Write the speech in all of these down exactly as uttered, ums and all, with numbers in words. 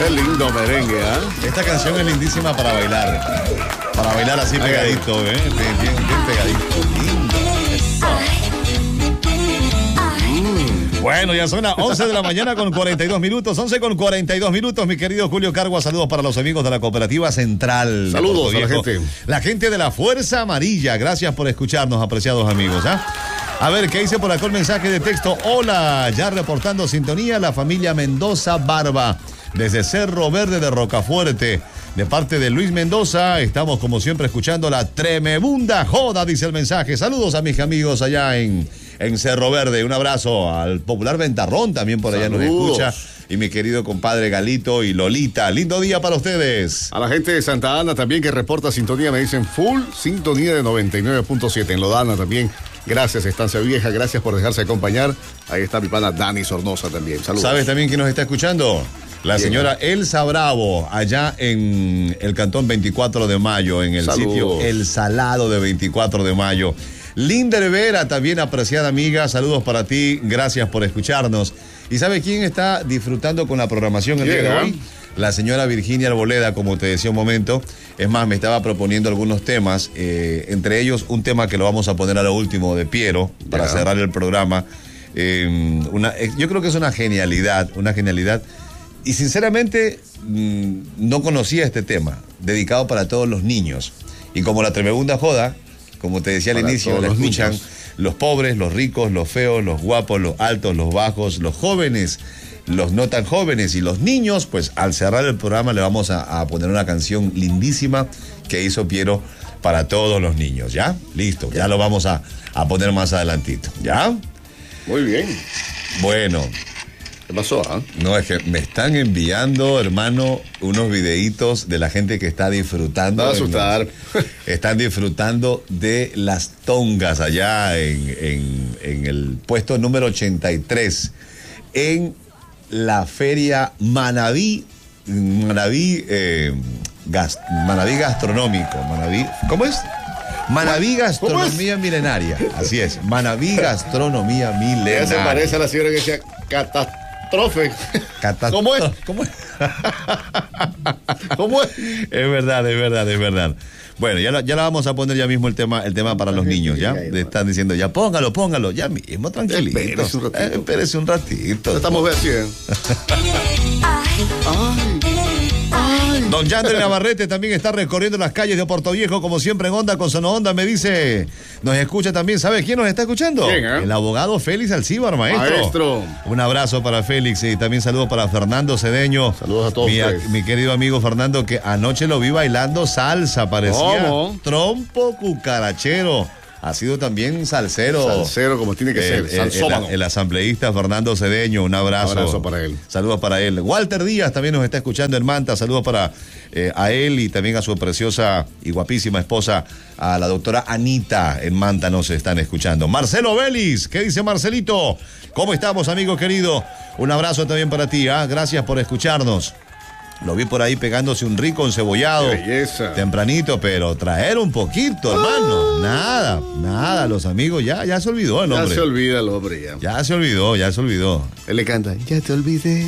Qué lindo merengue, ¿ah? ¿eh? Esta canción es lindísima para bailar. Para bailar así pegadito, ¿eh? Bien, bien, bien pegadito. Lindo. Mm. Bueno, ya son las once de la mañana con cuarenta y dos minutos. once con cuarenta y dos minutos, mi querido Julio Cargua. Saludos para los amigos de la Cooperativa Central. Saludos a la gente. La gente de la Fuerza Amarilla. Gracias por escucharnos, apreciados amigos, ¿ah? A ver, ¿qué dice por acá el mensaje de texto? Hola, ya reportando sintonía, la familia Mendoza Barba, desde Cerro Verde de Rocafuerte. De parte de Luis Mendoza, estamos como siempre escuchando la tremenda joda, dice el mensaje. Saludos a mis amigos allá en, en Cerro Verde. Un abrazo al popular Ventarrón, también por allá Saludos. Nos escucha. Y mi querido compadre Galito y Lolita. Lindo día para ustedes. A la gente de Santa Ana también que reporta sintonía, me dicen full sintonía de noventa y nueve punto siete. En Lodana también. Gracias, Estancia Vieja, gracias por dejarse acompañar. Ahí está mi pana Dani Sornosa también. Saludos. ¿Sabes también quién nos está escuchando? La Bien. señora Elsa Bravo, allá en el cantón veinticuatro de mayo, en el Saludos. sitio El Salado de veinticuatro de mayo. Linda Vera, también apreciada amiga, saludos para ti, gracias por escucharnos. ¿Y sabe quién está disfrutando con la programación el día de hoy? La señora Virginia Arboleda, como te decía un momento. Es más, me estaba proponiendo algunos temas, eh, entre ellos un tema que lo vamos a poner a lo último de Piero, para yeah. cerrar el programa. Eh, una, yo creo que es una genialidad, una genialidad. Y sinceramente, mmm, no conocía este tema, dedicado para todos los niños. Y como la tremenda joda, como te decía al para inicio, la escuchan niños. Los pobres, los ricos, los feos, los guapos, los altos, los bajos, los jóvenes, los no tan jóvenes y los niños. Pues al cerrar el programa le vamos a, a poner una canción lindísima que hizo Piero para todos los niños, ¿ya? Listo, ya lo vamos a, a poner más adelantito, ¿ya? Muy bien. Bueno. ¿Qué pasó? ¿eh? No, es que me están enviando, hermano, unos videitos de la gente que está disfrutando. Va a asustar. Los, están disfrutando de las tongas allá en, en, en el puesto número ochenta y tres, en la feria Manaví, Manaví, eh, gas, Manaví Gastronómico. Manaví, ¿cómo es? Manaví Gastronomía Milenaria. Así es, Manaví Gastronomía Milenaria. Ya se parece a la señora que decía catástrofe. Catastro- ¿Cómo es? ¿Cómo es? ¿Cómo es? Es verdad, es verdad, es verdad. Bueno, ya, la, ya la vamos a poner ya mismo el tema, el tema para los niños, ¿ya? Le están diciendo, ya póngalo, póngalo, ya mismo, tranquilito. Espérese un ratito. Eh, espérese un ratito. Estamos bien. Ay. Ay. Don Yandre Navarrete también está recorriendo las calles de Puerto Viejo, como siempre en Onda con Sono Onda, me dice, nos escucha también, ¿sabe quién nos está escuchando? ¿Quién, eh? El abogado Félix Alcíbar, maestro. Maestro. Un abrazo para Félix y también saludos para Fernando Cedeño. Saludos a todos mi, ustedes. mi querido amigo Fernando, que anoche lo vi bailando salsa, parecía ¿Cómo? trompo cucarachero. Ha sido también salsero. Salsero como tiene que el, ser. El, el, el asambleísta Fernando Cedeño, un abrazo. Un abrazo para él. Saludos para él. Walter Díaz también nos está escuchando en Manta. Saludos para eh, a él y también a su preciosa y guapísima esposa, a la doctora Anita en Manta nos están escuchando. Marcelo Vélez, ¿qué dice Marcelito? ¿Cómo estamos, amigo querido? Un abrazo también para ti, ¿eh? Gracias por escucharnos. Lo vi por ahí pegándose un rico encebollado. ¡Qué belleza! Tempranito, pero traer un poquito, hermano. Nada, nada. Los amigos, ya, ya se olvidó el hombre. Ya se olvida el hombre, ya. Ya se olvidó, ya se olvidó. Él le canta, ya te olvidé.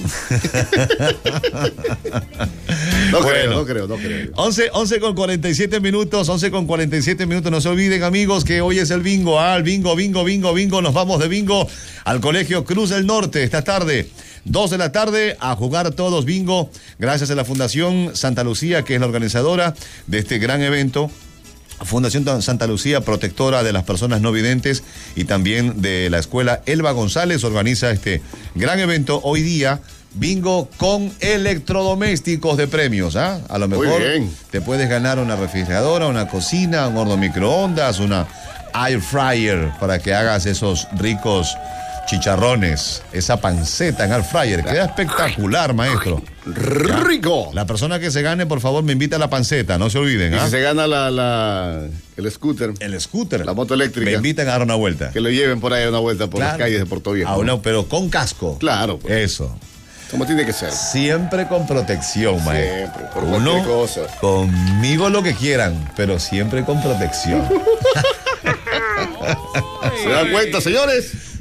no Bueno. creo, no creo, no creo. once, once con cuarenta y siete minutos, once con cuarenta y siete minutos. No se olviden, amigos, que hoy es el bingo. Ah, el bingo, bingo, bingo, bingo. Nos vamos de bingo al Colegio Cruz del Norte esta tarde. Dos de la tarde a jugar todos bingo, gracias a la Fundación Santa Lucía, que es la organizadora de este gran evento. Fundación Santa Lucía, protectora de las personas no videntes, y también de la escuela Elba González, organiza este gran evento hoy día. Bingo con electrodomésticos de premios, ¿ah? A lo mejor te puedes ganar una refrigeradora, una cocina, un horno microondas, una air fryer para que hagas esos ricos chicharrones, esa panceta en air fryer. Queda espectacular, maestro. Rico. La persona que se gane, por favor, me invita a la panceta, no se olviden. Y ¿ah? si se gana la, la, el scooter. El scooter. La moto eléctrica. Me invitan a dar una vuelta. Que lo lleven por ahí a una vuelta por Claro. las calles de Puerto Viejo. A una, pero con casco. Claro. Pues. Eso. Como tiene que ser. Siempre con protección, maestro. Siempre, por Uno, cualquier cosa. conmigo lo que quieran, pero siempre con protección. ¿Se dan cuenta, señores?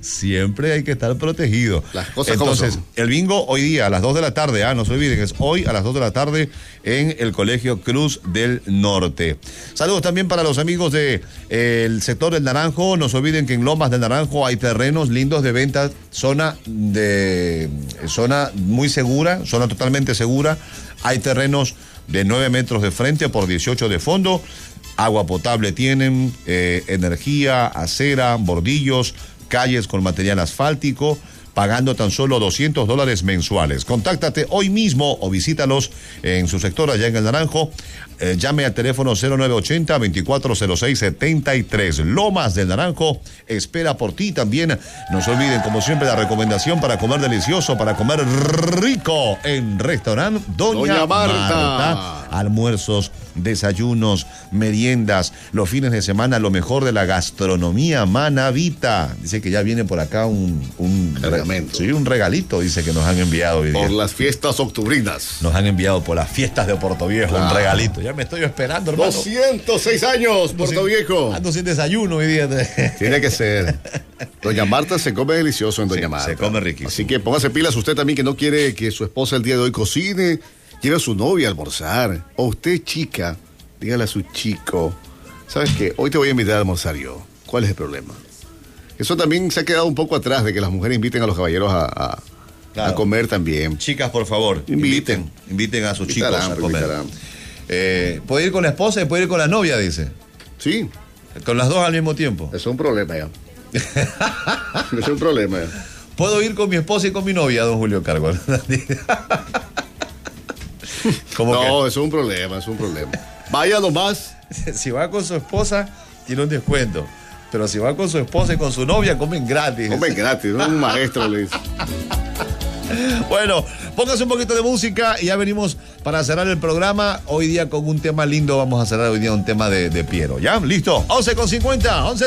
siempre hay que estar protegido. Las cosas Entonces, como son. el bingo hoy día a las dos de la tarde, ah, no se olviden, es hoy a las dos de la tarde en el Colegio Cruz del Norte. Saludos también para los amigos del de, eh, sector del Naranjo. No se olviden que en Lomas del Naranjo hay terrenos lindos de venta, zona de zona muy segura, zona totalmente segura. Hay terrenos de nueve metros de frente por dieciocho de fondo. Agua potable tienen, eh, energía, acera, bordillos, calles con material asfáltico, pagando tan solo doscientos dólares mensuales. Contáctate hoy mismo o visítalos en su sector allá en el Naranjo. Eh, llame al teléfono cero nueve ochenta, veinticuatro cero seis, setenta y tres. Lomas del Naranjo espera por ti también. No se olviden, como siempre, la recomendación para comer delicioso, para comer rico en restaurante Doña, Doña Marta. Marta. Almuerzos, desayunos, meriendas, los fines de semana, lo mejor de la gastronomía manavita. Dice que ya viene por acá un, un cargamento. Sí, un regalito, dice que nos han enviado hoy día. Por las fiestas octubrinas. Nos han enviado por las fiestas de Puerto Viejo, claro. Un regalito. Ya me estoy esperando, hermano. doscientos seis años, ando Puerto sin, Viejo. Ando sin desayuno hoy día. Tiene que ser. Doña Marta se come delicioso en Doña sí, Marta. Se come riquísimo. Así que póngase pilas usted también que no quiere que su esposa el día de hoy cocine. Lleve a su novia a almorzar. O usted, chica, dígale a su chico, ¿sabes qué? Hoy te voy a invitar a almorzar yo. ¿Cuál es el problema? Eso también se ha quedado un poco atrás de que las mujeres inviten a los caballeros a, a, claro. a comer también. Chicas, por favor, inviten. Inviten, inviten a sus invitarán, chicos a comer. Eh, puede ir con la esposa y puede ir con la novia, dice. Sí. Con las dos al mismo tiempo. Es un problema ya. Es un problema ya. Puedo ir con mi esposa y con mi novia, don Julio Cargo. No, que? Eso es un problema, es un problema. Vaya nomás. Si va con su esposa, tiene un descuento. Pero si va con su esposa y con su novia, comen gratis. Comen gratis, ¿no? Un maestro le dice. Bueno, póngase un poquito de música y ya venimos para cerrar el programa. Hoy día con un tema lindo, vamos a cerrar hoy día un tema de, de Piero. ¿Ya? ¿Listo? once con cincuenta, once